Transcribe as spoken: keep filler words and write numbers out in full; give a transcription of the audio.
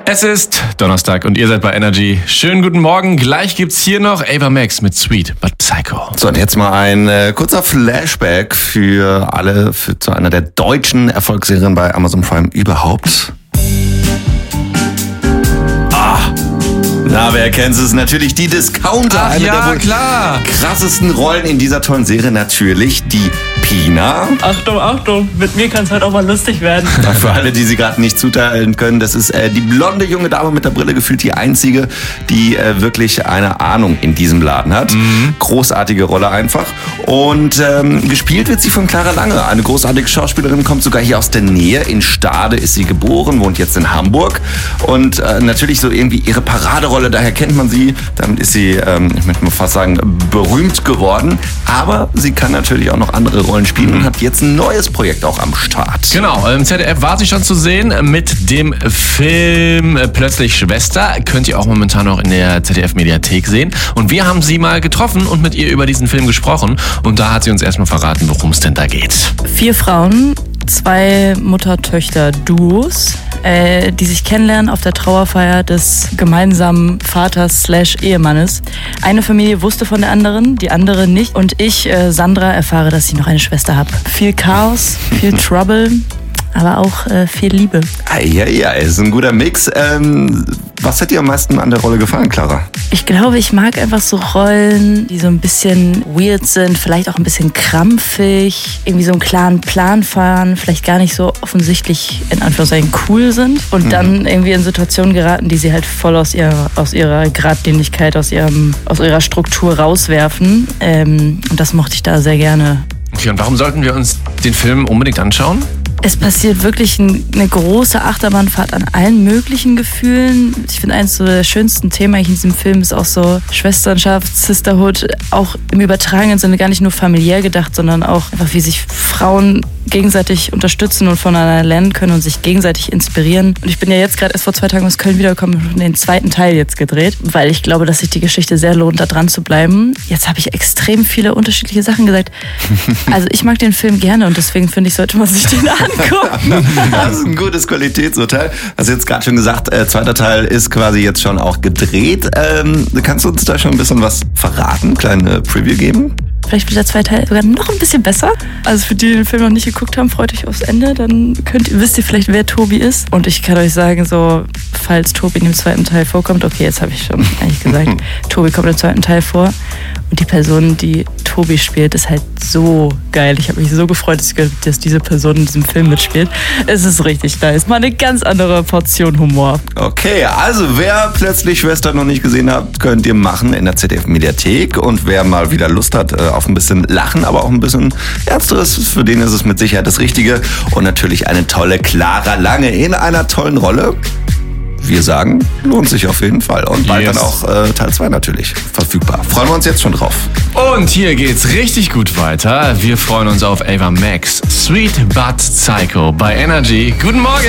Es ist Donnerstag und ihr seid bei Energy. Schönen guten Morgen. Gleich gibt's hier noch Ava Max mit Sweet But Psycho. So, und jetzt mal ein äh, kurzer Flashback für alle, für, zu einer der deutschen Erfolgsserien bei Amazon Prime überhaupt. Ah, na, wer kennt es? Natürlich die Discounter. Ach, eine ja, der wohl klar. krassesten Rollen in dieser tollen Serie. Natürlich die Pina. Achtung, Achtung, mit mir kann es halt auch mal lustig werden. Für alle, die sie gerade nicht zuteilen können, das ist äh, die blonde junge Dame mit der Brille, gefühlt die einzige, die äh, wirklich eine Ahnung in diesem Laden hat. Mhm. Großartige Rolle einfach. Und ähm, gespielt wird sie von Clara Lange, eine großartige Schauspielerin, kommt sogar hier aus der Nähe. In Stade ist sie geboren, wohnt jetzt in Hamburg. Und äh, natürlich so irgendwie ihre Paraderolle, daher kennt man sie. Damit ist sie, ähm, ich möchte mal fast sagen, berühmt geworden. Aber sie kann natürlich auch noch andere Rollen spielen und hat jetzt ein neues Projekt auch am Start. Genau, im Z D F war sie schon zu sehen mit dem Film Plötzlich Schwester. Könnt ihr auch momentan noch in der Z D F-Mediathek sehen. Und wir haben sie mal getroffen und mit ihr über diesen Film gesprochen. Und da hat sie uns erstmal verraten, worum es denn da geht. Vier Frauen, zwei Mutter-Töchter-Duos, äh, die sich kennenlernen auf der Trauerfeier des gemeinsamen Vaters slash Ehemannes. Eine Familie wusste von der anderen, die andere nicht. Und ich, äh, Sandra, erfahre, dass ich noch eine Schwester habe. Viel Chaos, viel Trouble, aber auch äh, viel Liebe. Ja, ja, ist ein guter Mix. Ähm, was hat dir am meisten an der Rolle gefallen, Clara? Ich glaube, ich mag einfach so Rollen, die so ein bisschen weird sind, vielleicht auch ein bisschen krampfig, irgendwie so einen klaren Plan fahren, vielleicht gar nicht so offensichtlich in Anführungszeichen cool sind und mhm. dann irgendwie in Situationen geraten, die sie halt voll aus ihrer, aus ihrer Geradlinigkeit, aus, ihrem, aus ihrer Struktur rauswerfen. Ähm, und das mochte ich da sehr gerne. Okay, und warum sollten wir uns den Film unbedingt anschauen? Es passiert wirklich ein, eine große Achterbahnfahrt an allen möglichen Gefühlen. Ich finde, eins so der schönsten Themen in diesem Film ist auch so Schwesternschaft, Sisterhood, auch im übertragenen Sinne gar nicht nur familiär gedacht, sondern auch einfach, wie sich Frauen gegenseitig unterstützen und voneinander lernen können und sich gegenseitig inspirieren. Und ich bin ja jetzt gerade erst vor zwei Tagen aus Köln wiedergekommen und den zweiten Teil jetzt gedreht, weil ich glaube, dass sich die Geschichte sehr lohnt, da dran zu bleiben. Jetzt habe ich extrem viele unterschiedliche Sachen gesagt. Also ich mag den Film gerne und deswegen finde ich, sollte man sich den angucken. Das ist ein gutes Qualitätsurteil. Hast du jetzt gerade schon gesagt, äh, zweiter Teil ist quasi jetzt schon auch gedreht. Ähm, kannst du uns da schon ein bisschen was verraten? Kleine Preview geben? Vielleicht wird der zweite Teil sogar noch ein bisschen besser. Also für die, die den Film noch nicht geguckt haben, freut euch aufs Ende. Dann könnt ihr, wisst ihr vielleicht, wer Tobi ist. Und ich kann euch sagen, so, falls Tobi in dem zweiten Teil vorkommt, okay, jetzt habe ich schon eigentlich gesagt, Tobi kommt im zweiten Teil vor. Und die Person, die Tobi spielt, ist halt so geil. Ich habe mich so gefreut, dass diese Person in diesem Film mitspielt. Es ist richtig nice. Mal eine ganz andere Portion Humor. Okay, also wer Plötzlich Schwester noch nicht gesehen hat, könnt ihr machen in der Z D F-Mediathek. Und wer mal wieder Lust hat auf ein bisschen Lachen, aber auch ein bisschen Ernsteres, für den ist es mit Sicherheit das Richtige. Und natürlich eine tolle Clara Lange in einer tollen Rolle. Wir sagen, lohnt sich auf jeden Fall. Und bald yes. dann auch äh, Teil zwei natürlich verfügbar. Freuen wir uns jetzt schon drauf. Und hier geht's richtig gut weiter. Wir freuen uns auf Ava Max, Sweet But Psycho bei Energy. Guten Morgen!